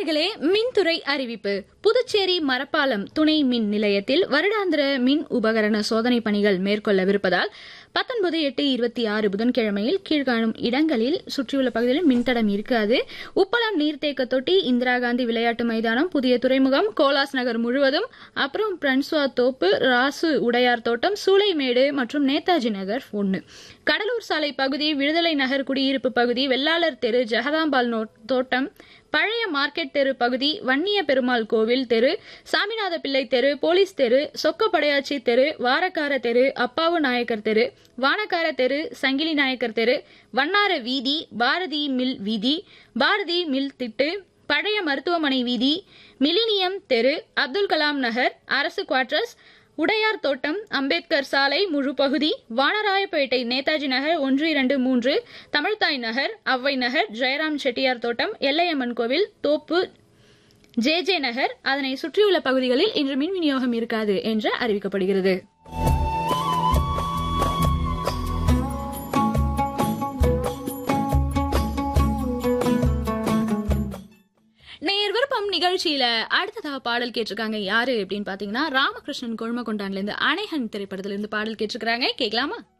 நேயர்களே, மின்துறை அறிவிப்பு. புதுச்சேரி மரப்பாலம் துணை மின் நிலையத்தில் வருடாந்திர மின் உபகரண சோதனை பணிகள் மேற்கொள்ளவிருப்பதால் 19/8/26 புதன்கிழமையில் கீழ்காணும் இடங்களில் சுற்றியுள்ள பகுதிகளில் மின்தடம் இருக்காது. உப்பளம் நீர்த்தேக்க தொட்டி, இந்திரா காந்தி விளையாட்டு மைதானம், புதிய துறைமுகம், கோலாஸ் நகர் முழுவதும், அப்புறம் பிரன்சுவா தோப்பு, ராசு உடையார் தோட்டம், சூளைமேடு மற்றும் நேதாஜி நகர் 1, கடலூர் சாலை பகுதி, விடுதலை நகர் குடியிருப்பு பகுதி, வெள்ளாளர் தெரு, ஜெகதாம்பாள் தோட்டம், பழைய மார்க்கெட் தெரு பகுதி, வன்னிய பெருமாள் கோவில் தெரு, சாமிநாத பிள்ளை தெரு, போலீஸ் தெரு, சொக்கப்படையாச்சி தெரு, வாரக்கார தெரு, அப்பாவு நாயக்கர் தெரு, வானக்கார தெரு, சங்கிலி நாயக்கர் தெரு, வண்ணார வீதி, பாரதி மில் வீதி, பாரதி மில் திட்டு, பழைய மருத்துவமனை வீதி, மிலினியம் தெரு, அப்துல் கலாம் நகர், அரசு குவார்டர்ஸ், உடையார் தோட்டம், அம்பேத்கர் சாலை முழு பகுதி, வானராயப்பேட்டை, நேதாஜி நகர் 1, 2, 3, தமிழ்தாய் நகர், அவ்வை நகர், ஜெயராம் செட்டியார் தோட்டம், எல்லையம்மன் கோவில் தோப்பு, ஜே நகர், அதனை சுற்றியுள்ள பகுதிகளில் இன்று மின் விநியோகம் இருக்காது என்று அறிவிக்கப்படுகிறது. நேயர் விருப்பம் நிகழ்ச்சியில அடுத்ததா பாடல் கேட்டிருக்காங்க. யாரு அப்படின்னு பாத்தீங்கன்னா, ராமகிருஷ்ணன் கொழுமகொண்டான்ல இருந்து அணைகன் திரைப்படத்துல இருந்து பாடல் கேட்டிருக்காங்க. கேட்கலாமா?